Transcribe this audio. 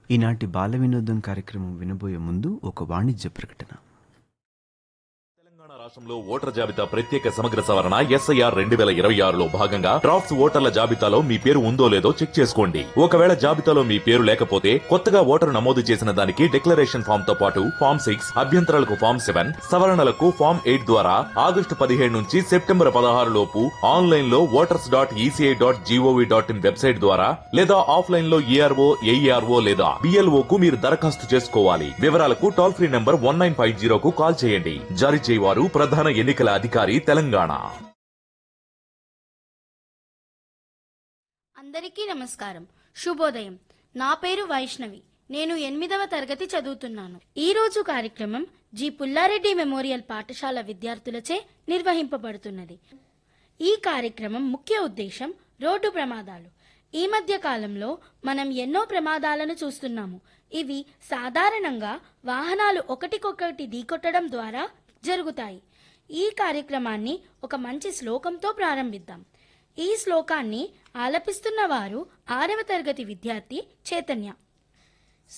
ఈనాటి బాల వినోదం కార్యక్రమం వినబోయే ముందు ఒక వాణిజ్య ప్రకటన. రాష్ట్రంలో ఓటర్ జాబితా ప్రత్యేక సమగ్ర సవరణ ఎస్ఐఆర్ 2026లో భాగంగా డ్రాఫ్ట్స్ ఓటర్ల జాబితాలో మీ పేరు ఉందో లేదో చెక్ చేసుకోండి. ఒకవేళ జాబితాలో మీ పేరు లేకపోతే కొత్తగా ఓటరు నమోదు చేసిన దానికి డిక్లరేషన్ ఫామ్ తో పాటు ఫామ్ 6, అభ్యంతరాలకు ఫామ్ 7, సవరణలకు ఫామ్ 8 ద్వారా ఆగస్టు 17 నుంచి సెప్టెంబర్ 16 లోపు ఆన్లైన్ లో voters.eci.gov.in వెబ్సైట్ ద్వారా లేదా ఆఫ్లైన్ లో ఏఆర్ఓ, ఏఈఆర్ఓ లేదా బిఎల్ఓ కు మీరు దరఖాస్తు చేసుకోవాలి. వివరాలకు టోల్ ఫ్రీ నంబర్ 1950 కు కాల్ చేయండి. జారీ చేయవారు ప్రధాన ఎన్నికల అధికారి తెలంగాణ. అందరికీ నమస్కారం, శుభోదయం. నా పేరు వైష్ణవి. నేను 8వ తరగతి చదువుతున్నాను. ఈ రోజు కార్యక్రమం జి పుల్లారెడ్డి మెమోరియల్ పాఠశాల విద్యార్థులచే నిర్వహింపబడుతున్నది. ఈ కార్యక్రమం ముఖ్య ఉద్దేశం రోడ్డు ప్రమాదాలు. ఈ మధ్య కాలంలో మనం ఎన్నో ప్రమాదాలను చూస్తున్నాము. ఇవి సాధారణంగా వాహనాలు ఒకటికొకటి ఢీకొట్టడం ద్వారా జరుగుతాయి. ఈ కార్యక్రమాన్ని ఒక మంచి శ్లోకంతో ప్రారంభిద్దాం. ఈ శ్లోకాన్ని ఆలపిస్తున్న వారు 6వ తరగతి విద్యార్థి చైతన్య.